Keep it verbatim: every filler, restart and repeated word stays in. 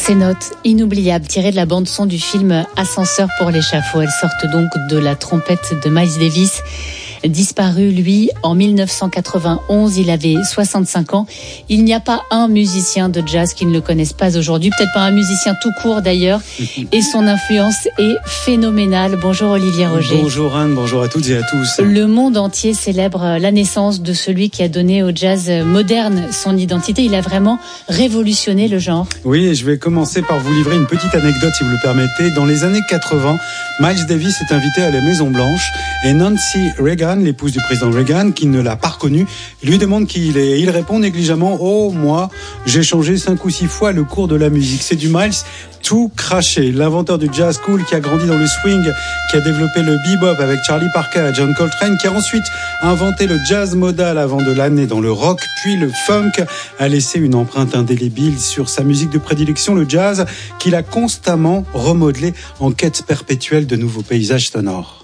Ces notes inoubliables tirées de la bande-son du film Ascenseur pour l'échafaud. Elles sortent donc de la trompette de Miles Davis. Disparu, lui, en dix-neuf cent quatre-vingt-onze, il avait soixante-cinq ans. Il n'y a pas un musicien de jazz qui ne le connaisse pas aujourd'hui, peut-être pas un musicien tout court d'ailleurs, et son influence est phénoménale. Bonjour Olivier Roger. Bonjour Anne, bonjour à toutes et à tous. Le monde entier célèbre la naissance de celui qui a donné au jazz moderne son identité. Il a vraiment révolutionné le genre. Oui, et je vais commencer par vous livrer une petite anecdote si vous le permettez. Dans les années quatre-vingts, Miles Davis est invité à la Maison Blanche et Nancy Reagan, l'épouse du président Reagan, qui ne l'a pas reconnu, lui demande qui il est. Et il répond négligemment: oh, moi, j'ai changé cinq ou six fois le cours de la musique. C'est du Miles tout craché. L'inventeur du jazz cool qui a grandi dans le swing, qui a développé le bebop avec Charlie Parker et John Coltrane, qui a ensuite inventé le jazz modal avant de l'amener dans le rock, puis le funk, a laissé une empreinte indélébile sur sa musique de prédilection, le jazz, qu'il a constamment remodelé en quête perpétuelle de nouveaux paysages sonores.